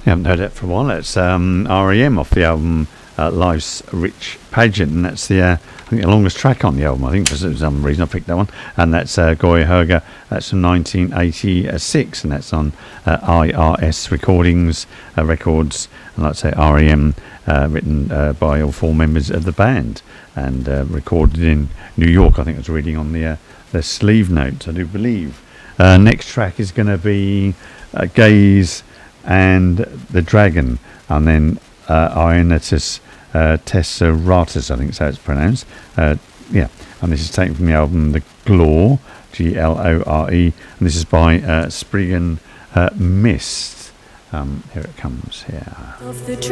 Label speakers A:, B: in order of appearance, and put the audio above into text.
A: You haven't heard it for a while. It's REM off the album Life's Rich Pageant, and that's the longest track on the album, I think, for some reason I picked that one. And that's Goya Herger. That's from 1986, and that's on IRS Recordings Records. And like I say, REM, written by all four members of the band, and recorded in New York. I think I was reading on the sleeve notes, I do believe. Next track is going to be Gaze and the Dragon, and then Ionatus Tesseratus, I think is how it's pronounced. And this is taken from the album The Glore, Glore, and this is by Spriggan Mist. Here it comes here.